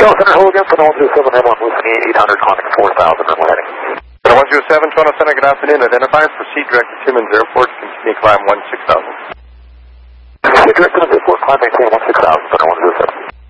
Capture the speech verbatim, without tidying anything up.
Shell Center, hold again for one zero seven, M one, Whiskey eight hundred, climbing four thousand, runway heading. one zero seven, Toronto Center, good afternoon. Identify, proceed direct to Timmins Airport, continue climb one six thousand. Proceed direct to Timmins Airport, climb maintain one six thousand, Center one